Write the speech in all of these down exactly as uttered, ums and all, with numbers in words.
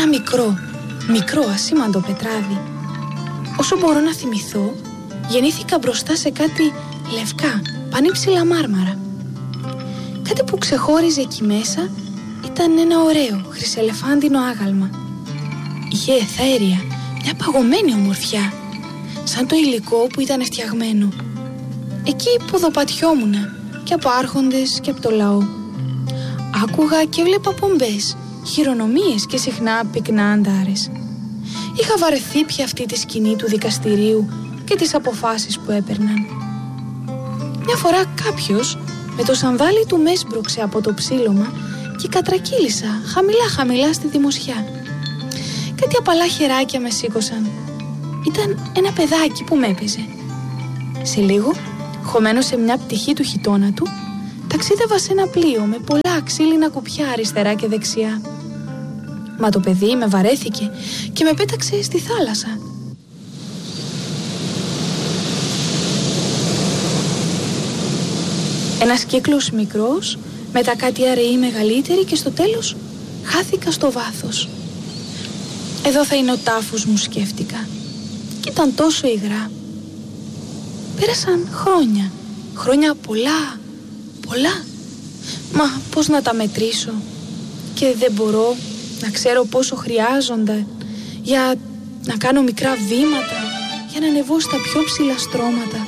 Ένα μικρό, μικρό ασήμαντο πετράδι. Όσο μπορώ να θυμηθώ, γεννήθηκα μπροστά σε κάτι λευκά, πανύψηλα μάρμαρα. Κάτι που ξεχώριζε εκεί μέσα ήταν ένα ωραίο χρυσελεφάντινο άγαλμα. Είχε εθέρια, μια παγωμένη ομορφιά, σαν το υλικό που ήταν φτιαγμένο. Εκεί ποδοπατιόμουνα και από άρχοντες και από το λαό. Άκουγα και βλέπα πομπές, χειρονομίες και συχνά πυκνά αντάρες. Είχα βαρεθεί πια αυτή τη σκηνή του δικαστηρίου και τις αποφάσεις που έπαιρναν. Μια φορά κάποιος με το σανδάλι του με έσπρωξε από το ψήλωμα και κατρακύλησα χαμηλά χαμηλά στη δημοσιά. Κάτι απαλά χεράκια με σήκωσαν. Ήταν ένα παιδάκι που με έπαιζε. Σε λίγο, χωμένο σε μια πτυχή του χιτώνα του, ταξίδευα σε ένα πλοίο με πολλά ξύλινα κουπιά αριστερά και δεξιά. Μα το παιδί με βαρέθηκε και με πέταξε στη θάλασσα. Ένας κύκλος μικρός, μετά κάτι αραιοί μεγαλύτεροι και στο τέλος χάθηκα στο βάθος. Εδώ θα είναι ο τάφος μου, σκέφτηκα. Και ήταν τόσο υγρά. Πέρασαν χρόνια, χρόνια πολλά, πολλά. Μα πώς να τα μετρήσω? Και δεν μπορώ να ξέρω πόσο χρειάζονται για να κάνω μικρά βήματα, για να ανεβώ στα πιο ψηλά στρώματα.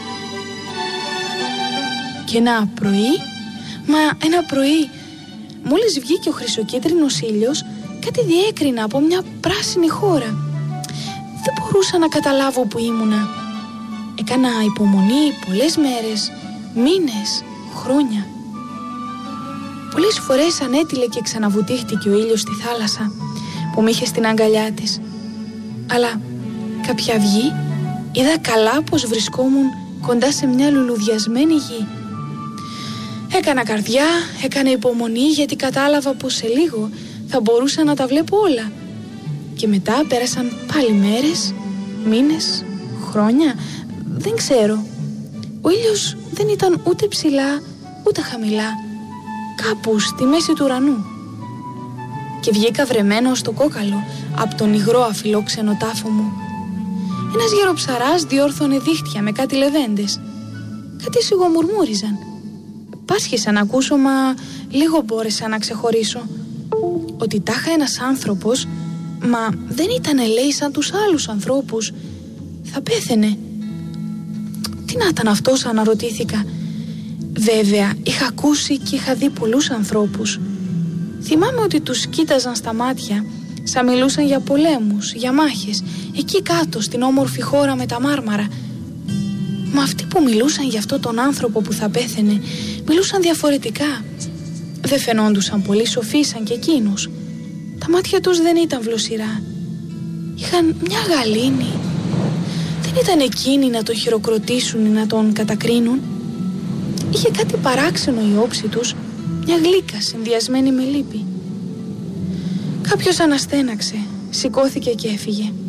Και ένα πρωί, μα ένα πρωί, μόλις βγήκε ο χρυσοκίτρινος ήλιος, κάτι διέκρινα από μια πράσινη χώρα. Δεν μπορούσα να καταλάβω που ήμουνα. Έκανα υπομονή πολλές μέρες, μήνες, χρόνια. Πολλές φορές ανέτειλε και ξαναβουτήχτηκε ο ήλιος στη θάλασσα που μ' είχε στην αγκαλιά της. Αλλά κάποια αυγή είδα καλά πως βρισκόμουν κοντά σε μια λουλουδιασμένη γη. Έκανα καρδιά, έκανα υπομονή, γιατί κατάλαβα πως σε λίγο θα μπορούσα να τα βλέπω όλα. Και μετά πέρασαν πάλι μέρες, μήνες, χρόνια, δεν ξέρω. Ο ήλιος δεν ήταν ούτε ψηλά ούτε χαμηλά, κάπου στη μέση του ουρανού. Και βγήκα βρεμένο στο κόκαλο από τον υγρό αφιλόξενο τάφο μου. Ένας γεροψαράς διόρθωνε δίχτυα με κάτι λεβέντες. Κάτι σιγομουρμούριζαν. Πάσχησα να ακούσω, μα λίγο μπόρεσα να ξεχωρίσω. Ότι τάχα ένας άνθρωπος, μα δεν ήταν, λέει, σαν τους άλλους ανθρώπους. Θα πέθαινε. Τι να ήταν αυτός, αναρωτήθηκα. Βέβαια, είχα ακούσει και είχα δει πολλούς ανθρώπους. Θυμάμαι ότι τους κοίταζαν στα μάτια, σαν μιλούσαν για πολέμους, για μάχες, εκεί κάτω στην όμορφη χώρα με τα μάρμαρα. Μα αυτοί που μιλούσαν για αυτόν τον άνθρωπο που θα πέθαινε, μιλούσαν διαφορετικά. Δεν φαινόντουσαν πολύ σοφοί σαν και εκείνους. Τα μάτια τους δεν ήταν βλοσιρά. Είχαν μια γαλήνη. Δεν ήταν εκείνοι να τον χειροκροτήσουν ή να τον κατακρίνουν. Είχε κάτι παράξενο η όψη τους, μια γλύκα συνδυασμένη με λύπη. Κάποιος αναστέναξε, σηκώθηκε και έφυγε.